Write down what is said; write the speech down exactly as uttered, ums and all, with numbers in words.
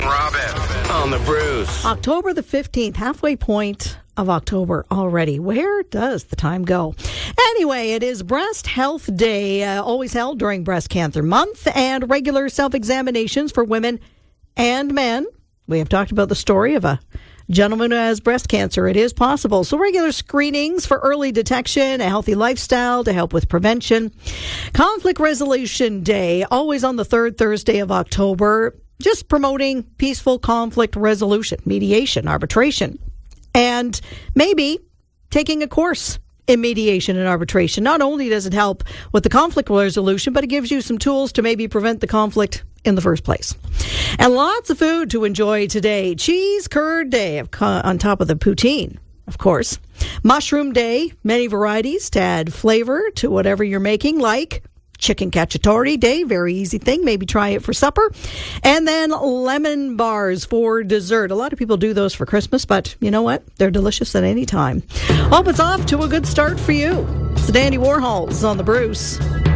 and Robin on the Bruce. October the fifteenth, halfway point of October already. Where does the time go? Anyway, it is Breast Health Day, uh, always held during Breast Cancer Month, and regular self-examinations for women and men. We have talked about the story of a gentleman who has breast cancer. It is possible. So regular screenings for early detection, a healthy lifestyle to help with prevention. Conflict Resolution Day, always on the third Thursday of October, just promoting peaceful conflict resolution, mediation, arbitration, and maybe taking a course in mediation and arbitration. Not only does it help with the conflict resolution, but it gives you some tools to maybe prevent the conflict in the first place. And lots of food to enjoy today. Cheese curd day on top of the poutine, of course. Mushroom day, many varieties to add flavor to whatever you're making, like chicken cacciatore day, very easy thing. Maybe try it for supper. And then lemon bars for dessert. A lot of people do those for Christmas, but you know what? They're delicious at any time. Hope it's off to a good start for you. It's the Dandy Warhols on the Bruce.